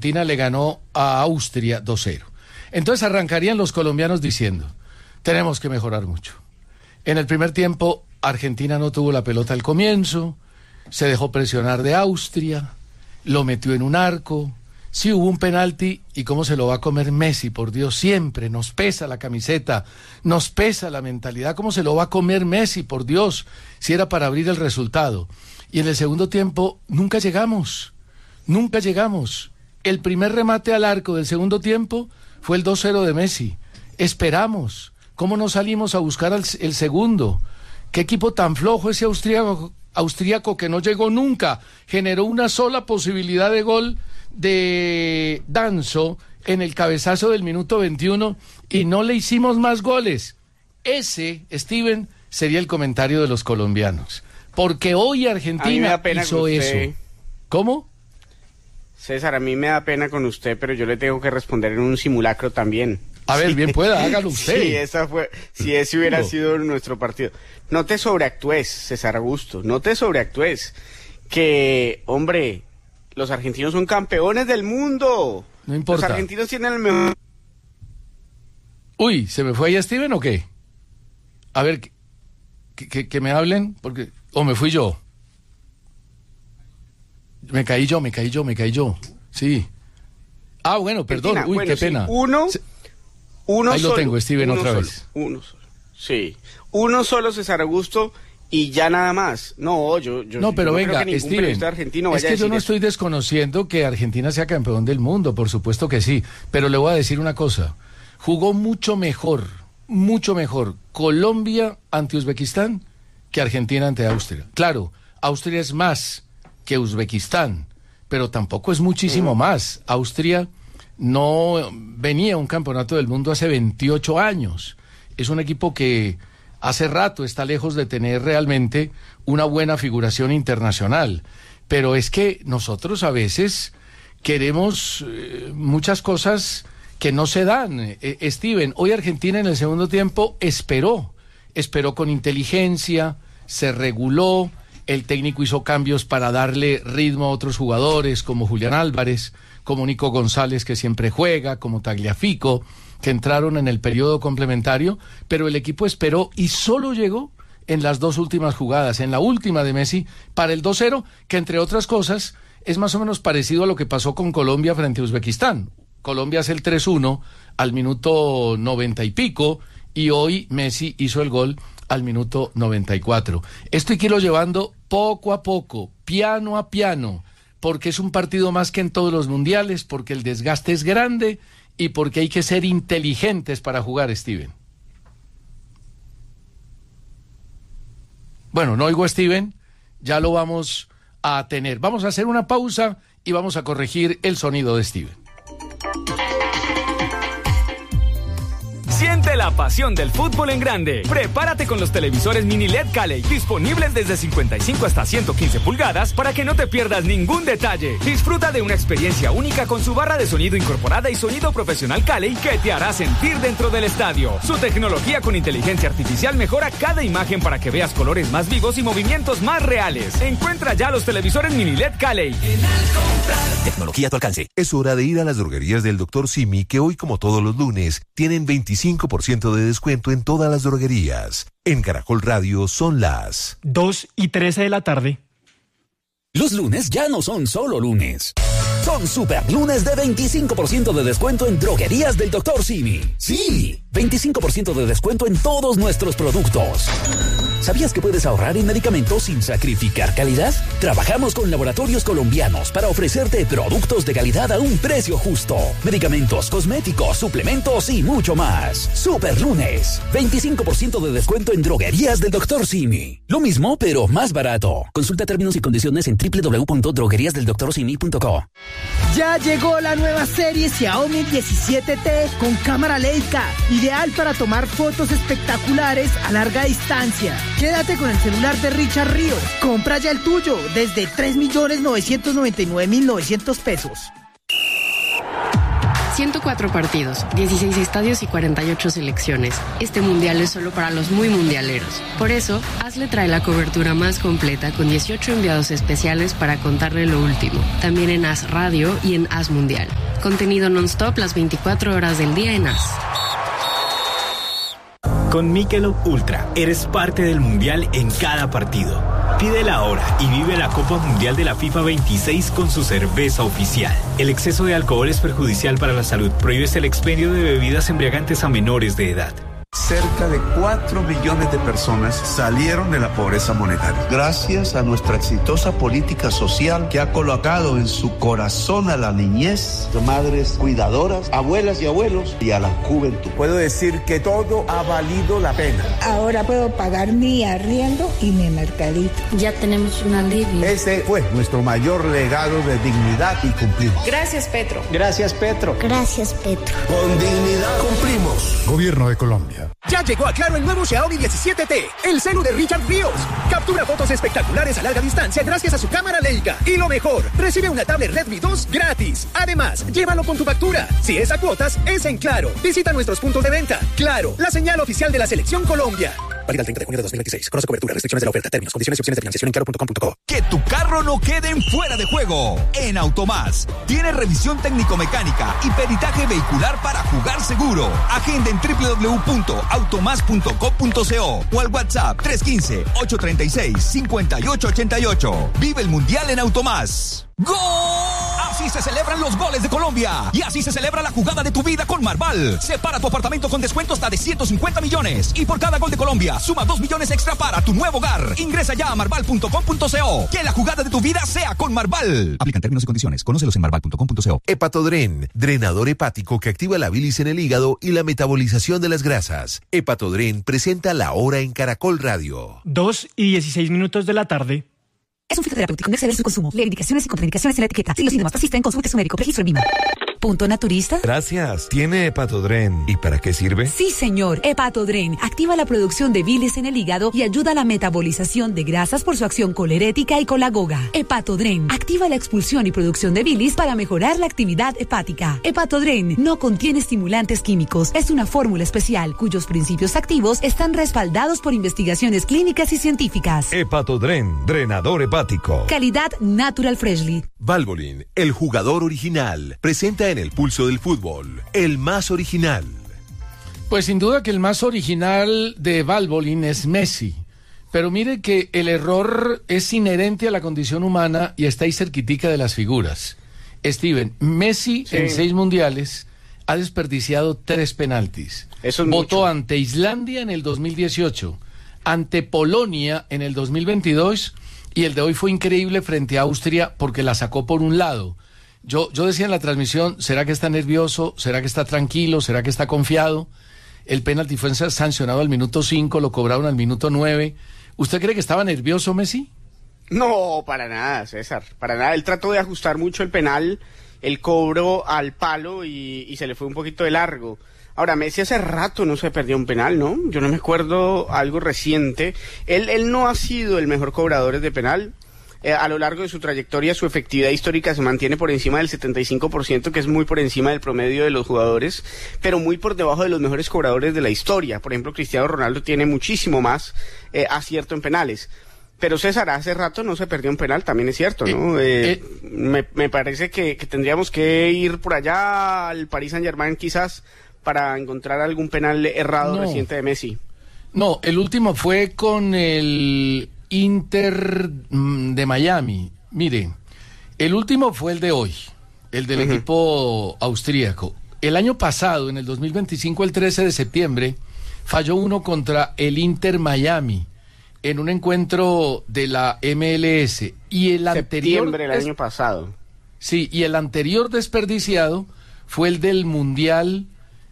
Argentina le ganó a Austria 2-0. Entonces arrancarían los colombianos diciendo, tenemos que mejorar mucho. En el primer tiempo, Argentina no tuvo la pelota al comienzo, se dejó presionar de Austria, lo metió en un arco, sí hubo un penalti, y cómo se lo va a comer Messi, por Dios, siempre nos pesa la camiseta, nos pesa la mentalidad, cómo se lo va a comer Messi, por Dios, si era para abrir el resultado. Y en el segundo tiempo nunca llegamos. El primer remate al arco del segundo tiempo fue el 2-0 de Messi. Esperamos. ¿Cómo no salimos a buscar el segundo? ¿Qué equipo tan flojo ese austríaco que no llegó nunca? Generó una sola posibilidad de gol de Danso en el cabezazo del minuto 21 y no le hicimos más goles. Ese, Steven, sería el comentario de los colombianos. Porque hoy Argentina hizo eso. ¿Cómo? César, a mí me da pena con usted, pero yo le tengo que responder en un simulacro también. A ver, bien pueda, hágalo usted. Si ese hubiera sido nuestro partido. No te sobreactúes, César Augusto, no te sobreactúes. Que, hombre, los argentinos son campeones del mundo. No importa. Los argentinos tienen el mejor... Uy, ¿se me fue ahí Steven o qué? A ver, que me hablen, porque... ¿O me fui yo? Me caí yo. Sí. Ah, bueno, perdón. Uy, bueno, qué pena. Uno ahí solo, lo tengo, Steven, otra vez. Uno solo. Sí. Uno solo, César Augusto, y ya nada más. No, yo no, pero no venga, creo que Steven, argentino es que yo no estoy desconociendo que Argentina sea campeón del mundo, por supuesto que sí. Pero le voy a decir una cosa. Jugó mucho mejor Colombia ante Uzbekistán que Argentina ante Austria. Claro, Austria es más que Uzbekistán, pero tampoco es muchísimo más. Austria no venía a un campeonato del mundo hace 28 años. Es un equipo que hace rato está lejos de tener realmente una buena figuración internacional. Pero es que nosotros a veces queremos muchas cosas que no se dan. Steven, hoy Argentina en el segundo tiempo esperó con inteligencia, se reguló, el técnico hizo cambios para darle ritmo a otros jugadores como Julián Álvarez, como Nico González, que siempre juega, como Tagliafico, que entraron en el periodo complementario, pero el equipo esperó y solo llegó en las dos últimas jugadas, en la última de Messi, para el 2-0, que entre otras cosas es más o menos parecido a lo que pasó con Colombia frente a Uzbekistán. Colombia hace el 3-1 al minuto 90 y pico, y hoy Messi hizo el gol al minuto 94. Esto hay que irlo llevando poco a poco, piano a piano, porque es un partido más que en todos los mundiales, porque el desgaste es grande y porque hay que ser inteligentes para jugar, Steven. Bueno, no oigo a Steven, ya lo vamos a tener. Vamos a hacer una pausa y vamos a corregir el sonido de Steven. Siente la pasión del fútbol en grande. Prepárate con los televisores mini LED Cali, disponibles desde 55 hasta 115 pulgadas para que no te pierdas ningún detalle. Disfruta de una experiencia única con su barra de sonido incorporada y sonido profesional Cali que te hará sentir dentro del estadio. Su tecnología con inteligencia artificial mejora cada imagen para que veas colores más vivos y movimientos más reales. Encuentra ya los televisores mini LED Cali. Tecnología a tu alcance. Es hora de ir a las droguerías del Dr. Simi, que hoy, como todos los lunes, tienen 25% de descuento en todas las droguerías. En Caracol Radio son las 2:13 de la tarde. Los lunes ya no son solo lunes. Son super lunes de 25% de descuento en droguerías del Dr. Simi. Sí, 25% de descuento en todos nuestros productos. ¿Sabías que puedes ahorrar en medicamentos sin sacrificar calidad? Trabajamos con laboratorios colombianos para ofrecerte productos de calidad a un precio justo. Medicamentos, cosméticos, suplementos y mucho más. Super lunes, 25% de descuento en droguerías del Dr. Simi. Lo mismo, pero más barato. Consulta términos y condiciones en www.drogueriasdeldoctorsimi.co. Ya llegó la nueva serie Xiaomi 17T con cámara Leica, ideal para tomar fotos espectaculares a larga distancia. Quédate con el celular de Richard Ríos. Compra ya el tuyo desde 3.999.900 pesos. 104 partidos, 16 estadios y 48 selecciones. Este mundial es solo para los muy mundialeros. Por eso, AS le trae la cobertura más completa con 18 enviados especiales para contarle lo último. También en AS Radio y en AS Mundial. Contenido non-stop las 24 horas del día en AS. Con Michelob Ultra, eres parte del mundial en cada partido. Pídela ahora y vive la Copa Mundial de la FIFA 26 con su cerveza oficial. El exceso de alcohol es perjudicial para la salud. Prohíbes el expendio de bebidas embriagantes a menores de edad. Cerca de 4 millones de personas salieron de la pobreza monetaria. Gracias a nuestra exitosa política social que ha colocado en su corazón a la niñez, madres cuidadoras, abuelas y abuelos y a la juventud. Puedo decir que todo ha valido la pena. Ahora puedo pagar mi arriendo y mi mercadito. Ya tenemos un alivio. Ese fue nuestro mayor legado de dignidad y cumplimos. Gracias, Petro. Gracias, Petro. Gracias, Petro. Con dignidad cumplimos. Gobierno de Colombia. Ya llegó a Claro el nuevo Xiaomi 17T, el celu de Richard Ríos. Captura fotos espectaculares a larga distancia gracias a su cámara Leica. Y lo mejor, recibe una tablet Redmi 2 gratis. Además, llévalo con tu factura. Si es a cuotas, es en Claro. Visita nuestros puntos de venta. Claro, la señal oficial de la Selección Colombia. Válida el 30 de junio de 2026. Conoce cobertura, restricciones de la oferta, términos, condiciones y opciones de financiación en claro.com.co. Que tu carro no quede en fuera de juego. En Automás tiene revisión técnico-mecánica y peritaje vehicular para jugar seguro. Agenda en www.automás.co.co o al WhatsApp 315-836-5888. Vive el Mundial en Automás. ¡Gol! Así se celebran los goles de Colombia. Y así se celebra la jugada de tu vida con Marval. Separa tu apartamento con descuento hasta de 150 millones. Y por cada gol de Colombia, suma 2 millones extra para tu nuevo hogar. Ingresa ya a marval.com.co. Que la jugada de tu vida sea con Marval. Aplican términos y condiciones. Conócelos en marval.com.co. Hepatodren, drenador hepático que activa la bilis en el hígado y la metabolización de las grasas. Hepatodren presenta La Hora en Caracol Radio. 2:16 de la tarde. Es un fitoterapéutico, no exceder su consumo. Lee indicaciones y contraindicaciones en la etiqueta. Si los síntomas persisten, consulte a su médico. Registro en VIMA. ¿Punto naturista? Gracias. ¿Tiene Hepatodren? ¿Y para qué sirve? Sí, señor. Hepatodren activa la producción de bilis en el hígado y ayuda a la metabolización de grasas por su acción colerética y colagoga. Hepatodren activa la expulsión y producción de bilis para mejorar la actividad hepática. Hepatodren no contiene estimulantes químicos. Es una fórmula especial cuyos principios activos están respaldados por investigaciones clínicas y científicas. Hepatodren, drenador hepático. Calidad Natural Freshly. Valvoline, el jugador original, presenta en el pulso del fútbol, el más original. Pues sin duda que el más original de Valvoline es Messi. Pero mire que el error es inherente a la condición humana y está ahí cerquitica de las figuras. Steven, Messi en 6 mundiales ha desperdiciado 3 penaltis. Eso es Votó mucho. ante Islandia en el 2018, ante Polonia en el 2022 y el de hoy fue increíble frente a Austria porque la sacó por un lado. Yo decía en la transmisión, ¿será que está nervioso? ¿Será que está tranquilo? ¿Será que está confiado? El penalti fue sancionado al minuto 5, lo cobraron al minuto 9. ¿Usted cree que estaba nervioso Messi? No, para nada, César, para nada. Él trató de ajustar mucho el penal, el cobro al palo y se le fue un poquito de largo. Ahora, Messi hace rato no se perdió un penal, ¿no? Yo no me acuerdo algo reciente. Él no ha sido el mejor cobrador de penal. A lo largo de su trayectoria, su efectividad histórica se mantiene por encima del 75%, que es muy por encima del promedio de los jugadores, pero muy por debajo de los mejores cobradores de la historia. Por ejemplo, Cristiano Ronaldo tiene muchísimo más acierto en penales. Pero César, hace rato no se perdió un penal, también es cierto, ¿no? Me parece que tendríamos que ir por allá al Paris Saint-Germain quizás para encontrar algún penal errado reciente de Messi. No, el último fue con el Inter de Miami. Mire, el último fue el de hoy, el del equipo austríaco. El año pasado, en el 2025, el 13 de septiembre, falló uno contra el Inter Miami en un encuentro de la MLS. Y el anterior... Septiembre del año pasado. Sí, y el anterior desperdiciado fue el del Mundial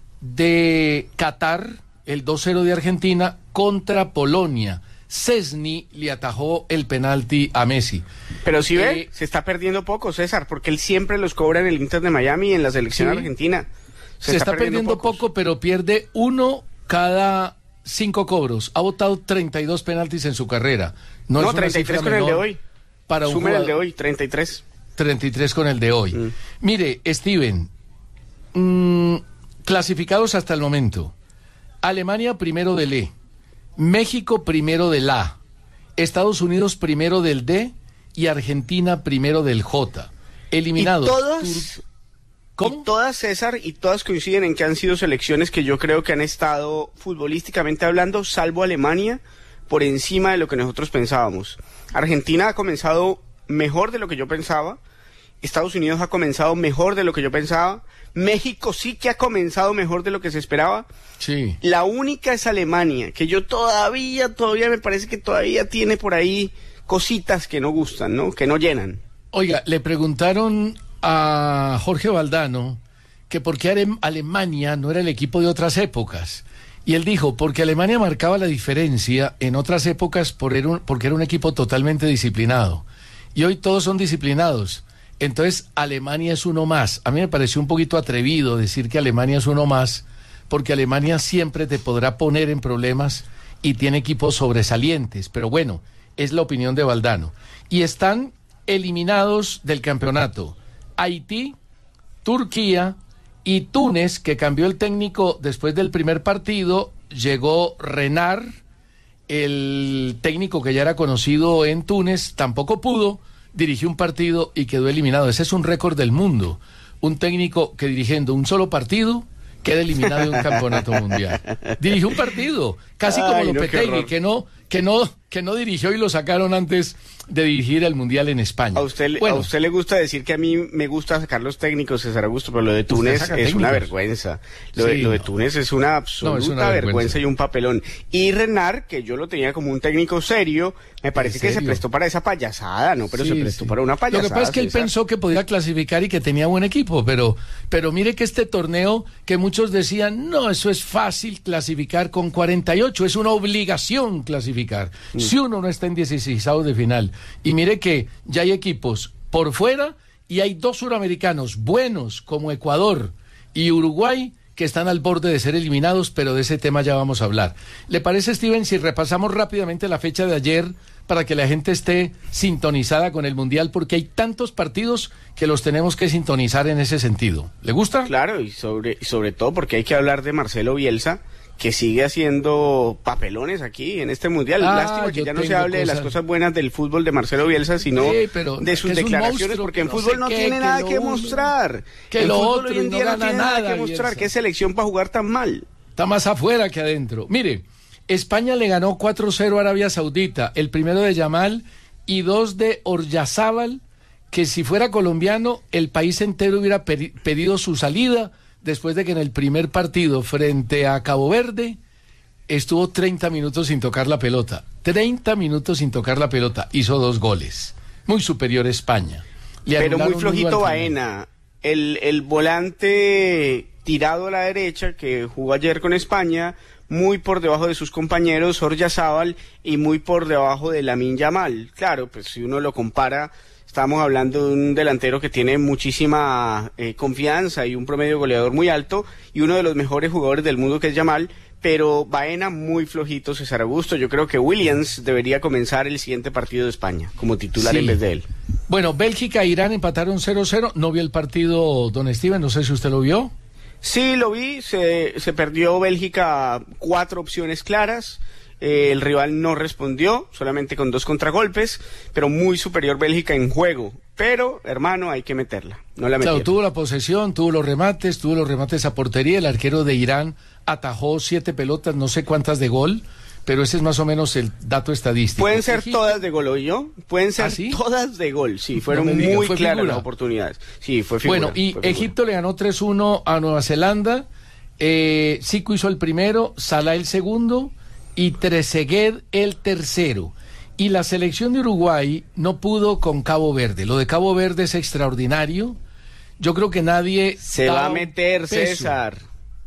de Qatar, el 2-0 de Argentina contra Polonia. Szczęsny le atajó el penalti a Messi. Pero si ve, se está perdiendo poco, César, porque él siempre los cobra en el Inter de Miami y en la selección argentina. Se está perdiendo poco, pero pierde uno cada 5 cobros. Ha botado 32 penaltis en su carrera. No, 33 con el de hoy. Para Sume el de hoy, 33. 33 con el de hoy. Mire, Steven, clasificados hasta el momento. Alemania primero del E, México primero del A, Estados Unidos primero del D y Argentina primero del J. Eliminados. ¿Cómo? Y todas, César, y todas coinciden en que han sido selecciones que yo creo que han estado futbolísticamente hablando, salvo Alemania, por encima de lo que nosotros pensábamos. Argentina ha comenzado mejor de lo que yo pensaba, Estados Unidos ha comenzado mejor de lo que yo pensaba, México sí que ha comenzado mejor de lo que se esperaba. Sí. La única es Alemania, que yo todavía me parece que todavía tiene por ahí cositas que no gustan, ¿no? Que no llenan. Oiga, le preguntaron a Jorge Valdano que por qué Alemania no era el equipo de otras épocas. Y él dijo, porque Alemania marcaba la diferencia en otras épocas porque era un equipo totalmente disciplinado. Y hoy todos son disciplinados. Entonces Alemania es uno más. A mí me pareció un poquito atrevido decir que Alemania es uno más, porque Alemania siempre te podrá poner en problemas y tiene equipos sobresalientes. Pero bueno, es la opinión de Valdano. Y están eliminados del campeonato Haití, Turquía y Túnez, que cambió el técnico después del primer partido. Llegó Renard, el técnico que ya era conocido en Túnez, tampoco pudo, dirigió un partido y quedó eliminado. Ese es un récord del mundo, un técnico que dirigiendo un solo partido queda eliminado de un campeonato mundial. Dirigió un partido, casi como Lopetegui, que no dirigió y lo sacaron antes de dirigir el Mundial en España. A usted le gusta decir que a mí me gusta sacar los técnicos, César Augusto, pero lo de Túnez es una vergüenza. Lo de Túnez es una absoluta vergüenza y un papelón. Y Renard, que yo lo tenía como un técnico serio, me parece que se prestó para esa payasada, ¿no? Pero se prestó para una payasada. Lo que pasa es que él pensó que podía clasificar y que tenía buen equipo, pero mire que este torneo, que muchos decían, no, eso es fácil clasificar con 48, es una obligación clasificar. Si uno no está en 16avos de final. Y mire que ya hay equipos por fuera y hay dos suramericanos buenos como Ecuador y Uruguay que están al borde de ser eliminados, pero de ese tema ya vamos a hablar. ¿Le parece, Steven, si repasamos rápidamente la fecha de ayer para que la gente esté sintonizada con el Mundial? Porque hay tantos partidos que los tenemos que sintonizar en ese sentido. ¿Le gusta? Claro, y sobre todo porque hay que hablar de Marcelo Bielsa, que sigue haciendo papelones aquí en este Mundial. Lástima que ya no se hable de las cosas buenas del fútbol de Marcelo Bielsa, sino de sus declaraciones, porque en fútbol no tiene nada que mostrar. Que lo otro hoy en día no tiene nada que mostrar. ¿Qué selección para jugar tan mal? Está más afuera que adentro. Mire, España le ganó 4-0 a Arabia Saudita, el primero de Yamal y 2 de Oryazábal, que si fuera colombiano, el país entero hubiera pedido su salida, después de que en el primer partido frente a Cabo Verde estuvo 30 minutos sin tocar la pelota. 30 minutos sin tocar la pelota. Hizo 2 goles. Muy superior España. Pero muy flojito Baena. El volante tirado a la derecha que jugó ayer con España, muy por debajo de sus compañeros Oryazábal y muy por debajo de Lamine Yamal. Claro, pues si uno lo compara, estamos hablando de un delantero que tiene muchísima confianza y un promedio goleador muy alto y uno de los mejores jugadores del mundo, que es Yamal, pero Baena muy flojito, César Augusto. Yo creo que Williams debería comenzar el siguiente partido de España como titular en vez de él. Bueno, Bélgica e Irán empataron 0-0. No vio el partido, don Steven, no sé si usted lo vio. Sí, lo vi, se perdió Bélgica 4 opciones claras. El rival no respondió, solamente con 2 contragolpes, pero muy superior Bélgica en juego. Pero, hermano, hay que meterla. No la metieron. Claro, tuvo la posesión, tuvo los remates a portería. El arquero de Irán atajó 7 pelotas, no sé cuántas de gol, pero ese es más o menos el dato estadístico. Pueden ser todas de gol, ¿oí yo? Pueden ser todas de gol, sí, fueron muy claras las oportunidades. Sí, fue figura. Bueno, y Egipto le ganó 3-1 a Nueva Zelanda. Zico hizo el primero, Salah el segundo y Trezeguet el tercero. Y la selección de Uruguay no pudo con Cabo Verde. Lo de Cabo Verde es extraordinario. Yo creo que nadie se va a meter, César.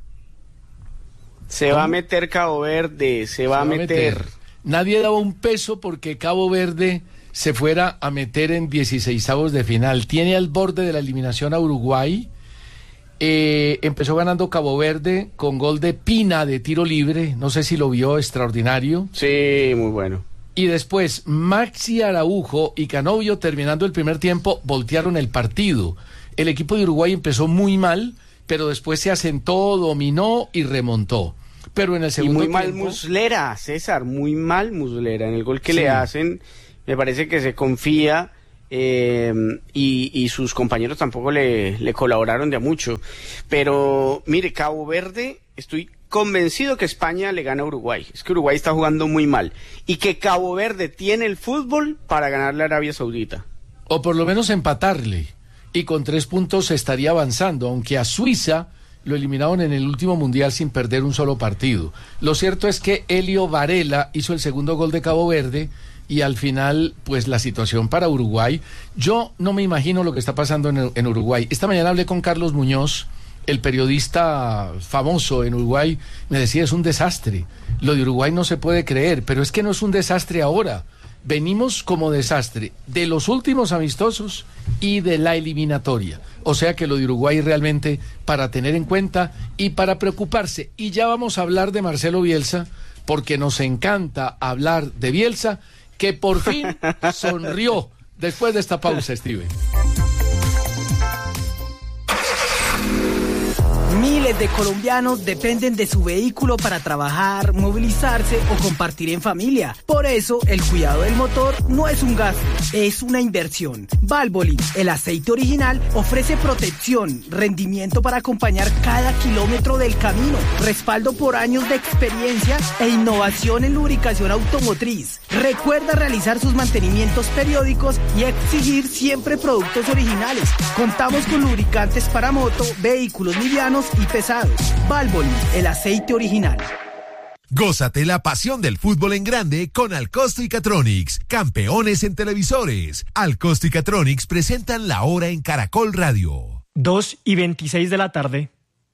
Se va a meter Cabo Verde, se va a meter. Nadie daba un peso porque Cabo Verde se fuera a meter en 16avos de final. Tiene al borde de la eliminación a Uruguay. Empezó ganando Cabo Verde con gol de Pina de tiro libre. No sé si lo vio, extraordinario. Sí, muy bueno. Y después Maxi Araujo y Canovio, terminando el primer tiempo, voltearon el partido. El equipo de Uruguay empezó muy mal, pero después se asentó, dominó y remontó. Pero en el segundo tiempo... Y muy mal Muslera, César, muy mal Muslera. En el gol que le hacen, me parece que se confía y sus compañeros tampoco le colaboraron de a mucho. Pero, mire, Cabo Verde, estoy convencido que España le gana a Uruguay. Es que Uruguay está jugando muy mal. Y que Cabo Verde tiene el fútbol para ganarle a Arabia Saudita. O por lo menos empatarle. Y con 3 puntos estaría avanzando, aunque a Suiza lo eliminaron en el último mundial sin perder un solo partido. Lo cierto es que Elio Varela hizo el segundo gol de Cabo Verde y al final, pues la situación para Uruguay, yo no me imagino lo que está pasando en Uruguay. Esta mañana hablé con Carlos Muñoz, el periodista famoso en Uruguay, me decía, es un desastre. Lo de Uruguay no se puede creer, pero es que no es un desastre ahora. Venimos como desastre de los últimos amistosos y de la eliminatoria. O sea que lo de Uruguay realmente para tener en cuenta y para preocuparse. Y ya vamos a hablar de Marcelo Bielsa, porque nos encanta hablar de Bielsa, que por fin sonrió después de esta pausa, Steven. Miles de colombianos dependen de su vehículo para trabajar, movilizarse o compartir en familia. Por eso, el cuidado del motor no es un gasto, es una inversión. Valvoline, el aceite original, ofrece protección, rendimiento para acompañar cada kilómetro del camino, respaldo por años de experiencia e innovación en lubricación automotriz. Recuerda realizar sus mantenimientos periódicos y exigir siempre productos originales. Contamos con lubricantes para moto, vehículos livianos y pesados. Valvoline, el aceite original. Gózate la pasión del fútbol en grande con Alcosto y Catronics, campeones en televisores. Alcosto y Catronics presentan La Hora en Caracol Radio. 2:26 de la tarde.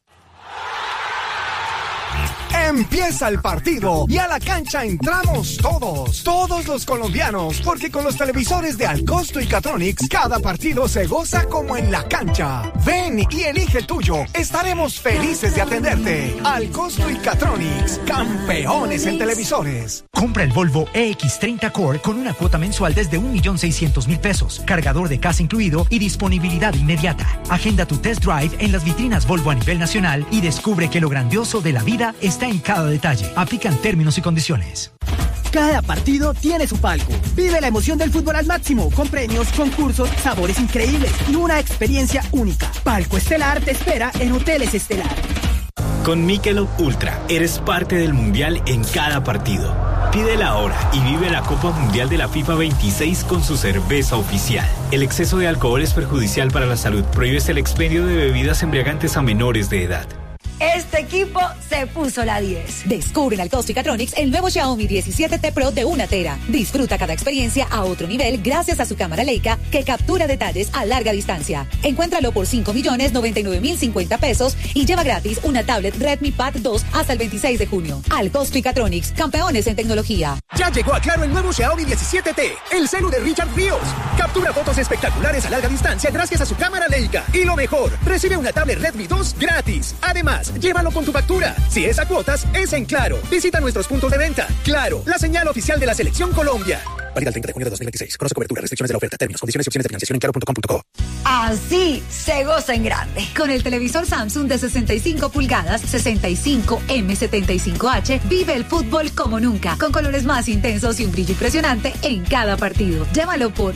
Empieza el partido y a la cancha entramos todos los colombianos, porque con los televisores de Alcosto y Catronics cada partido se goza como en la cancha. Ven y elige el tuyo, estaremos felices de atenderte. Alcosto y Catronics, campeones en televisores. Compra el Volvo EX30 Core con una cuota mensual desde 1.600.000 pesos, cargador de casa incluido y disponibilidad inmediata. Agenda tu test drive en las vitrinas Volvo a nivel nacional y descubre que lo grandioso de la vida está en cada detalle. Aplican términos y condiciones. Cada partido tiene su palco. Vive la emoción del fútbol al máximo, con premios, concursos, sabores increíbles y una experiencia única. Palco Estelar te espera en Hoteles Estelar. Con Michelob Ultra, eres parte del Mundial en cada partido. Pídela ahora y vive la Copa Mundial de la FIFA 26 con su cerveza oficial. El exceso de alcohol es perjudicial para la salud. Prohíbes el expendio de bebidas embriagantes a menores de edad. Este equipo se puso la 10. Descubre en Alcosto y Catronics el nuevo Xiaomi 17T Pro de 1 tera. Disfruta cada experiencia a otro nivel gracias a su cámara Leica que captura detalles a larga distancia. Encuéntralo por 5.099.050 pesos y lleva gratis una tablet Redmi Pad 2 hasta el 26 de junio. Alcosto y Catronics, campeones en tecnología. Ya llegó a Claro el nuevo Xiaomi 17T, el celu de Richard Ríos. Captura fotos espectaculares a larga distancia gracias a su cámara Leica. Y lo mejor, recibe una tablet Redmi 2 gratis. Además, llévalo con tu factura. Si es a cuotas, es en Claro. Visita nuestros puntos de venta. Claro, la señal oficial de la Selección Colombia. Válida el 30 de junio de 2026. Conoce cobertura, restricciones de la oferta, términos, condiciones y opciones de financiación en claro.com.co. Así se goza en grande. Con el televisor Samsung de 65 pulgadas, 65 M75H, vive el fútbol como nunca, con colores más intensos y un brillo impresionante en cada partido. Llévalo por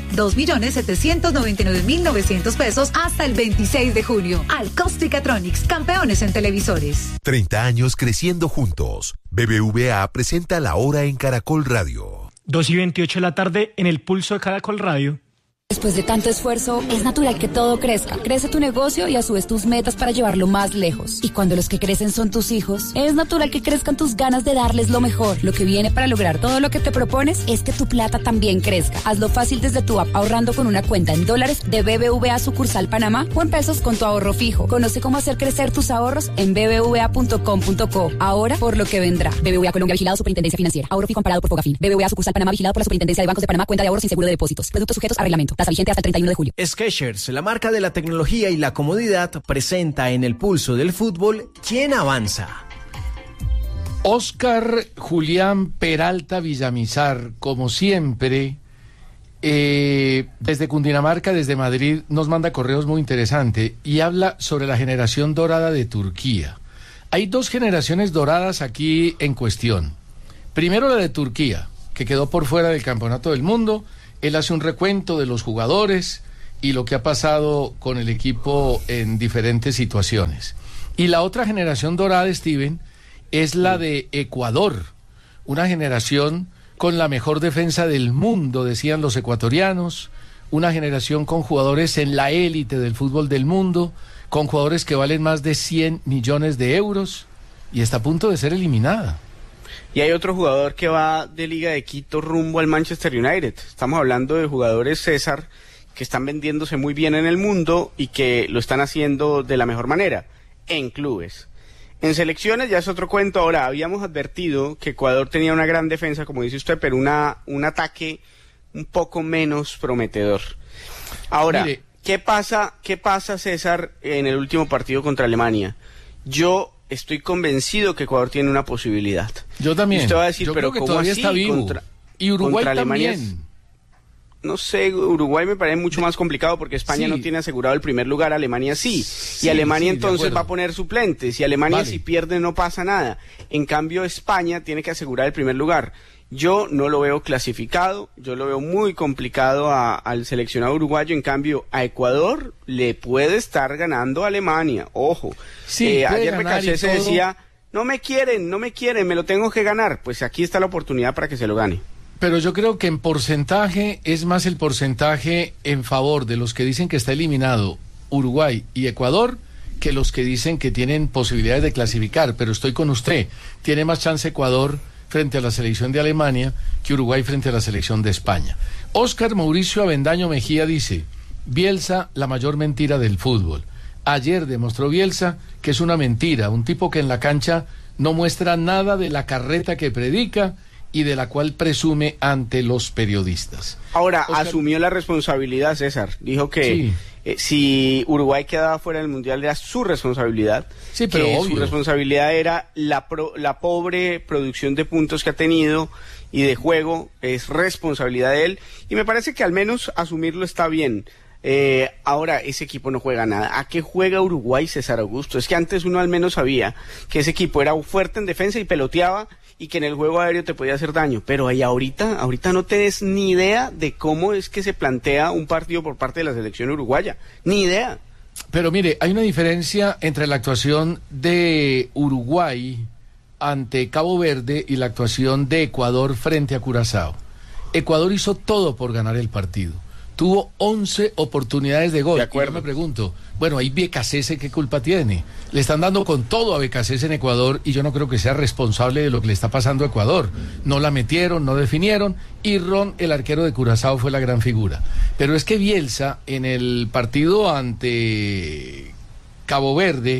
2.799.900 pesos hasta el 26 de junio. Alcosto y Catronics, campeones en televisores. 30 años creciendo juntos. BBVA presenta La Hora en Caracol Radio. 2:28 de la tarde en el pulso de Caracol Radio. Después de tanto esfuerzo, es natural que todo crezca. Crece tu negocio y a su vez tus metas para llevarlo más lejos. Y cuando los que crecen son tus hijos, es natural que crezcan tus ganas de darles lo mejor. Lo que viene para lograr todo lo que te propones es que tu plata también crezca. Hazlo fácil desde tu app ahorrando con una cuenta en dólares de BBVA sucursal Panamá o en pesos con tu ahorro fijo. Conoce cómo hacer crecer tus ahorros en bbva.com.co. Ahora por lo que vendrá. BBVA Colombia, vigilado Superintendencia Financiera. Ahorro fijo amparado por Fogafín. BBVA sucursal Panamá, vigilado por la Superintendencia de Bancos de Panamá. Cuenta de ahorros sin seguro de depósitos. Productos sujetos a reglamento. Tasa vigente hasta el 31 de julio. Skechers, la marca de la tecnología y la comodidad, presenta en el pulso del fútbol ¿Quién avanza? Oscar Julián Peralta Villamizar, como siempre, desde Cundinamarca, desde Madrid, nos manda correos muy interesantes y habla sobre la generación dorada de Turquía. Hay 2 generaciones doradas aquí en cuestión. Primero la de Turquía, que quedó por fuera del Campeonato del Mundo. Él hace un recuento de los jugadores y lo que ha pasado con el equipo en diferentes situaciones. Y la otra generación dorada, Steven, es la de Ecuador, una generación con la mejor defensa del mundo, decían los ecuatorianos, una generación con jugadores en la élite del fútbol del mundo, con jugadores que valen más de 100 millones de euros, y está a punto de ser eliminada. Y hay otro jugador que va de Liga de Quito rumbo al Manchester United. Estamos hablando de jugadores, César, que están vendiéndose muy bien en el mundo y que lo están haciendo de la mejor manera, en clubes. En selecciones ya es otro cuento. Ahora, habíamos advertido que Ecuador tenía una gran defensa, como dice usted, pero un ataque un poco menos prometedor. Ahora, mire, ¿qué pasa, César, en el último partido contra Alemania? Yo estoy convencido que Ecuador tiene una posibilidad. Yo también. Y usted va a decir, yo pero creo que ¿cómo todavía así? Está vivo. Y Uruguay contra Alemania también. No sé, Uruguay me parece mucho más complicado porque España no tiene asegurado el primer lugar, Alemania sí. Y Alemania entonces va a poner suplentes. Y Alemania si pierde no pasa nada. En cambio España tiene que asegurar el primer lugar. Yo no lo veo clasificado, yo lo veo muy complicado al seleccionado uruguayo. En cambio a Ecuador le puede estar ganando a Alemania. Ojo, ayer Becachese decía, no me quieren, me lo tengo que ganar. Pues aquí está la oportunidad para que se lo gane. Pero yo creo que en porcentaje es más el porcentaje en favor de los que dicen que está eliminado Uruguay y Ecuador que los que dicen que tienen posibilidades de clasificar. Pero estoy con usted, tiene más chance Ecuador frente a la selección de Alemania que Uruguay frente a la selección de España. Óscar Mauricio Avendaño Mejía dice, Bielsa, la mayor mentira del fútbol. Ayer demostró Bielsa que es una mentira, un tipo que en la cancha no muestra nada de la carreta que predica y de la cual presume ante los periodistas. Ahora, asumió la responsabilidad, César. Dijo que si Uruguay quedaba fuera del Mundial era su responsabilidad. Sí, pero que obvio. Su responsabilidad era la pobre producción de puntos que ha tenido y de juego, es responsabilidad de él. Y me parece que al menos asumirlo está bien. Ahora, ese equipo no juega nada. ¿A qué juega Uruguay, César Augusto? Es que antes uno al menos sabía que ese equipo era fuerte en defensa y peloteaba y que en el juego aéreo te podía hacer daño. Pero ahí ahorita no tenés ni idea de cómo es que se plantea un partido por parte de la selección uruguaya. Ni idea. Pero mire, hay una diferencia entre la actuación de Uruguay ante Cabo Verde y la actuación de Ecuador frente a Curazao. Ecuador hizo todo por ganar el partido. Tuvo 11 oportunidades de gol. De acuerdo. Y yo me pregunto, bueno, ahí Becachese, ¿qué culpa tiene? Le están dando con todo a Becachese en Ecuador y yo no creo que sea responsable de lo que le está pasando a Ecuador. No la metieron, no definieron y Ron, el arquero de Curazao, fue la gran figura. Pero es que Bielsa, en el partido ante Cabo Verde,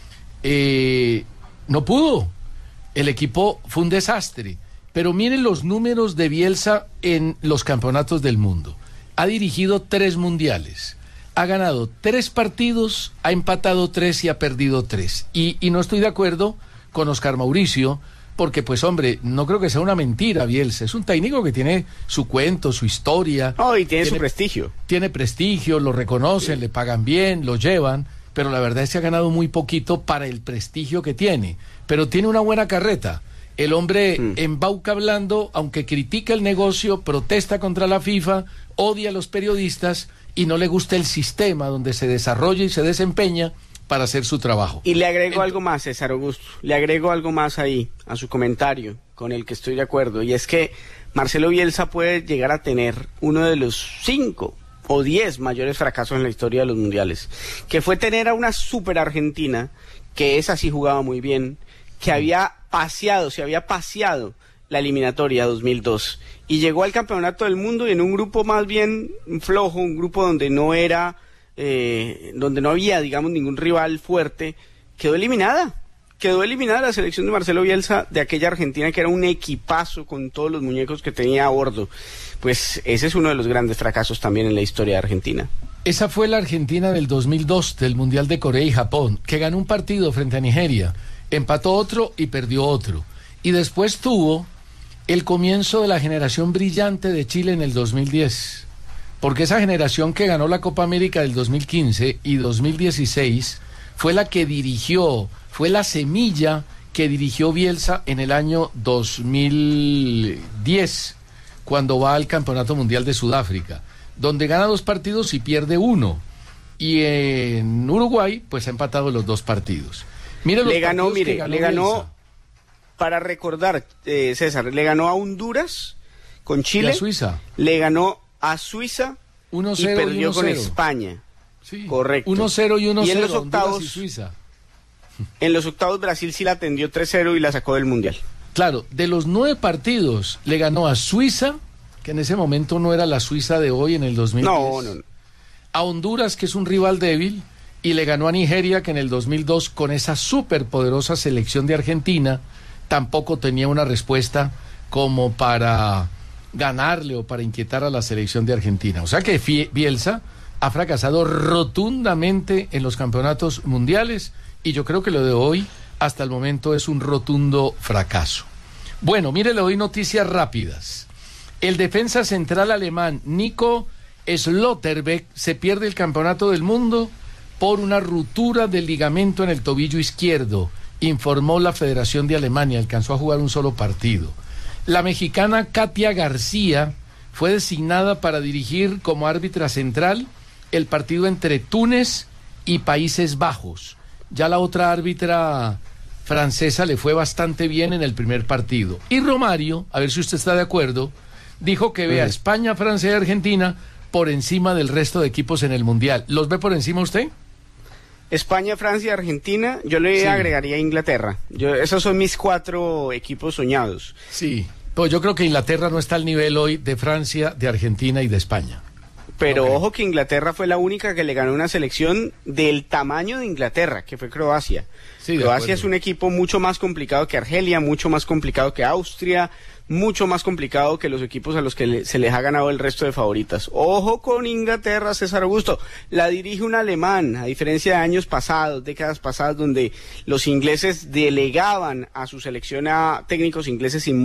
no pudo. El equipo fue un desastre. Pero miren los números de Bielsa en los campeonatos del mundo. Ha dirigido 3 mundiales, ha ganado 3 partidos, ha empatado 3 y ha perdido 3. Y no estoy de acuerdo con Óscar Mauricio, porque pues hombre, no creo que sea una mentira Bielsa, es un técnico que tiene su cuento, su historia. Y tiene su prestigio. Tiene prestigio, lo reconocen, le pagan bien, lo llevan, pero la verdad es que ha ganado muy poquito para el prestigio que tiene, pero tiene una buena carreta. El hombre embauca hablando, aunque critica el negocio, protesta contra la FIFA, odia a los periodistas y no le gusta el sistema donde se desarrolla y se desempeña para hacer su trabajo. Y le agrego algo más, César Augusto, le agrego algo más ahí a su comentario, con el que estoy de acuerdo, y es que Marcelo Bielsa puede llegar a tener uno de los 5 o 10 mayores fracasos en la historia de los mundiales, que fue tener a una super Argentina, que esa sí jugaba muy bien, que se había paseado la eliminatoria 2002 y llegó al campeonato del mundo y en un grupo más bien flojo, un grupo donde no había, digamos, ningún rival fuerte, quedó eliminada la selección de Marcelo Bielsa de aquella Argentina que era un equipazo con todos los muñecos que tenía a bordo. Pues ese es uno de los grandes fracasos también en la historia de Argentina. Esa fue la Argentina del 2002, del Mundial de Corea y Japón, que ganó un partido frente a Nigeria, empató otro y perdió otro. Y después tuvo el comienzo de la generación brillante de Chile en el 2010. porque esa generación que ganó la Copa América del 2015 y 2016 fue la que dirigió, fue la semilla que dirigió Bielsa en el año 2010, cuando va al Campeonato Mundial de Sudáfrica, donde gana 2 partidos y pierde 1. Y en Uruguay, pues ha empatado los 2 partidos. Mire los le ganó, Bielsa. Para recordar, César, le ganó a Honduras con Chile. Y a Suiza. Le ganó a Suiza 1-0 y perdió 1-0. con España. Sí. Correcto. 1-0 y 1-0. Y en los octavos, Honduras y Suiza. En los octavos Brasil sí la atendió 3-0 y la sacó del Mundial. Claro, de los 9 partidos le ganó a Suiza, que en ese momento no era la Suiza de hoy en el 2010. No. A Honduras, que es un rival débil, y le ganó a Nigeria, que en el 2002, con esa superpoderosa selección de Argentina, tampoco tenía una respuesta como para ganarle o para inquietar a la selección de Argentina. O sea que Bielsa ha fracasado rotundamente en los campeonatos mundiales, y yo creo que lo de hoy, hasta el momento, es un rotundo fracaso. Bueno, mire, le doy noticias rápidas. El defensa central alemán Nico Schlotterbeck se pierde el campeonato del mundo por una ruptura del ligamento en el tobillo izquierdo, informó la Federación de Alemania. Alcanzó a jugar un solo partido. La mexicana Katia García fue designada para dirigir como árbitra central el partido entre Túnez y Países Bajos. Ya la otra árbitra francesa le fue bastante bien en el primer partido. Y Romario, a ver si usted está de acuerdo, dijo que ve a España, Francia y Argentina por encima del resto de equipos en el Mundial. ¿Los ve por encima usted? España, Francia, Argentina, yo le agregaría Inglaterra. Esos son mis 4 equipos soñados. Sí, pues yo creo que Inglaterra no está al nivel hoy de Francia, de Argentina y de España. Pero ojo que Inglaterra fue la única que le ganó una selección del tamaño de Inglaterra, que fue Croacia. Sí, Croacia es un equipo mucho más complicado que Argelia, mucho más complicado que Austria, mucho más complicado que los equipos a los que se les ha ganado el resto de favoritas. Ojo con Inglaterra, César Augusto. La dirige un alemán, a diferencia de años pasados, décadas pasadas, donde los ingleses delegaban a su selección a técnicos ingleses sin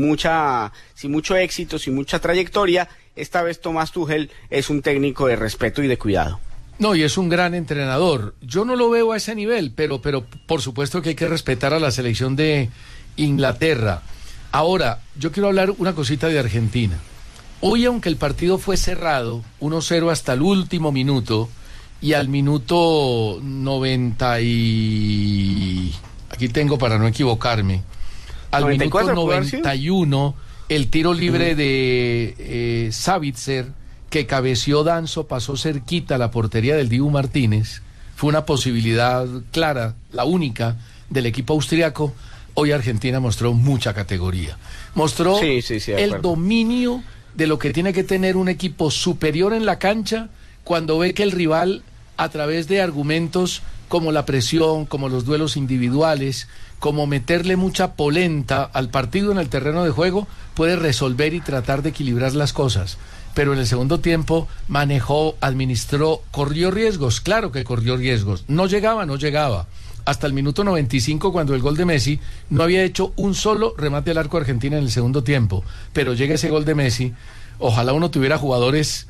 mucho éxito, sin mucha trayectoria. Esta vez Thomas Tuchel es un técnico de respeto y de cuidado. No, y es un gran entrenador. Yo no lo veo a ese nivel, pero por supuesto que hay que respetar a la selección de Inglaterra. Ahora, yo quiero hablar una cosita de Argentina. Hoy, aunque el partido fue cerrado, 1-0 hasta el último minuto, y al minuto 90 y... aquí tengo para no equivocarme, al minuto 91, el tiro libre de Savitzer, que cabeció Danzo, pasó cerquita a la portería del Dibu Martínez, fue una posibilidad clara, la única, del equipo austriaco. Hoy Argentina mostró mucha categoría. Mostró el dominio de lo que tiene que tener un equipo superior en la cancha cuando ve que el rival, a través de argumentos como la presión, como los duelos individuales, como meterle mucha polenta al partido en el terreno de juego, puede resolver y tratar de equilibrar las cosas. Pero en el segundo tiempo manejó, administró, corrió riesgos, claro que corrió riesgos. No llegaba. Hasta el minuto 95, cuando el gol de Messi, no había hecho un solo remate al arco de Argentina en el segundo tiempo. Pero llega ese gol de Messi. Ojalá uno tuviera jugadores,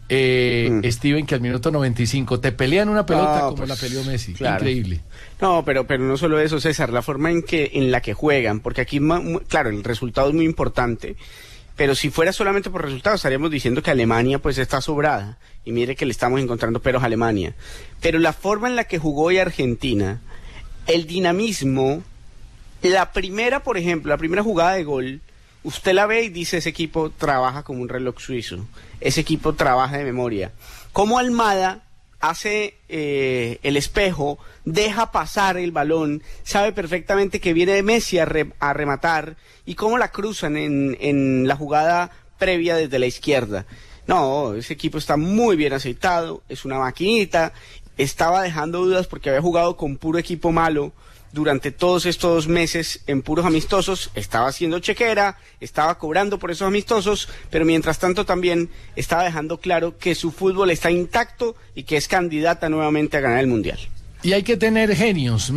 Steven, que al minuto 95 te pelean una pelota como la peleó Messi. Claro. Increíble. No, pero no solo eso, César, la forma en la que juegan, porque aquí, claro, el resultado es muy importante. Pero si fuera solamente por resultados, estaríamos diciendo que Alemania pues está sobrada. Y mire que le estamos encontrando peros a Alemania. Pero la forma en la que jugó hoy Argentina, el dinamismo, la primera jugada de gol, usted la ve y dice, ese equipo trabaja como un reloj suizo. Ese equipo trabaja de memoria. Como Almada hace el espejo, deja pasar el balón, sabe perfectamente que viene de Messi a rematar, y cómo la cruzan en la jugada previa desde la izquierda. No, ese equipo está muy bien aceitado, es una maquinita, estaba dejando dudas porque había jugado con puro equipo malo durante todos estos meses en puros amistosos, estaba haciendo chequera, estaba cobrando por esos amistosos, pero mientras tanto también estaba dejando claro que su fútbol está intacto y que es candidata nuevamente a ganar el Mundial. Y hay que tener genios.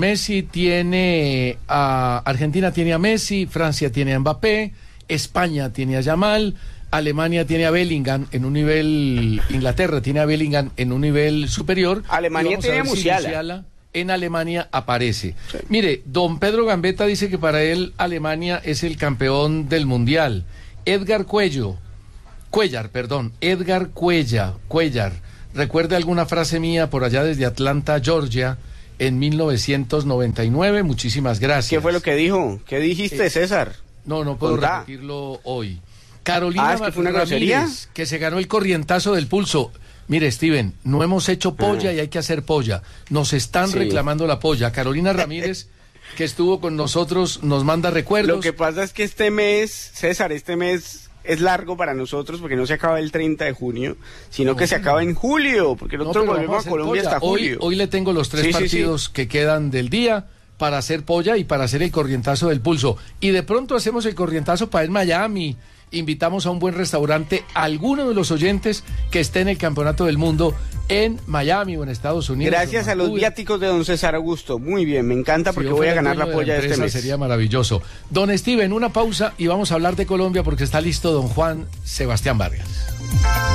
Argentina tiene a Messi, Francia tiene a Mbappé, España tiene a Yamal, Alemania tiene a Bellingham en un nivel, Inglaterra tiene a Bellingham en un nivel superior. Alemania tiene a Musiala. En Alemania aparece. Sí. Mire, don Pedro Gambetta dice que para él Alemania es el campeón del mundial. Edgar Cuellar, recuerde alguna frase mía por allá desde Atlanta, Georgia, en 1999. Muchísimas gracias. ¿Qué fue lo que dijo? ¿Qué dijiste, César? No puedo repetirlo hoy. Carolina ¿que fue una grosería? Ramírez, que se ganó el corrientazo del pulso. Mire, Steven, no hemos hecho polla y hay que hacer polla. Nos están reclamando la polla. Carolina Ramírez, que estuvo con nosotros, nos manda recuerdos. Lo que pasa es que este mes, César, es largo para nosotros porque no se acaba el 30 de junio, sino que se acaba en julio, porque nosotros volvemos a Colombia hasta julio. Hoy le tengo los 3 partidos que quedan del día para hacer polla y para hacer el corrientazo del pulso. Y de pronto hacemos el corrientazo para ir a Miami. Invitamos a un buen restaurante a alguno de los oyentes que esté en el Campeonato del Mundo en Miami o en Estados Unidos. Gracias a los viáticos de don César Augusto. Muy bien, me encanta porque voy a ganar la polla de este mes. Sería maravilloso. Don Steven, una pausa y vamos a hablar de Colombia porque está listo don Juan Sebastián Vargas.